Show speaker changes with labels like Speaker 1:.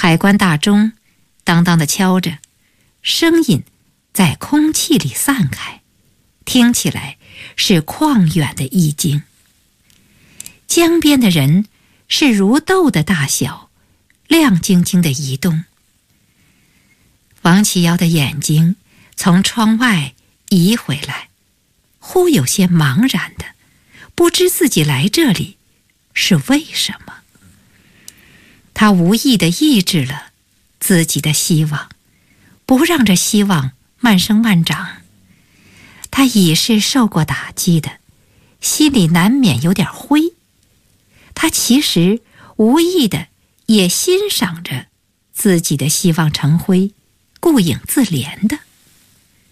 Speaker 1: 海关大钟当当地敲着，声音在空气里散开，听起来是旷远的意境。江边的人是如豆的大小，亮晶晶地移动。王启尧的眼睛从窗外移回来，忽有些茫然的，不知自己来这里是为什么。他无意地抑制了自己的希望，不让这希望慢生慢长。他已是受过打击的，心里难免有点灰。他其实无意的也欣赏着自己的希望成灰，顾影自怜的。